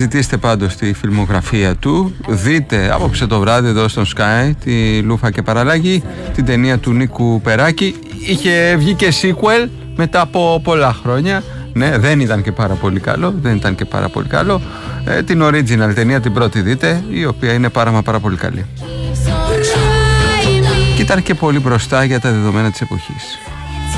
Αναζητήστε πάντως τη φιλμογραφία του. Δείτε απόψε το βράδυ εδώ στο Sky τη Λούφα και Παραλλαγή, την ταινία του Νίκου Περάκη. Είχε βγει και sequel μετά από πολλά χρόνια. Ναι, δεν ήταν και πάρα πολύ καλό. Την original ταινία την πρώτη δείτε, η οποία είναι πάρα πολύ καλή. Και ήταν και πολύ μπροστά για τα δεδομένα της εποχής.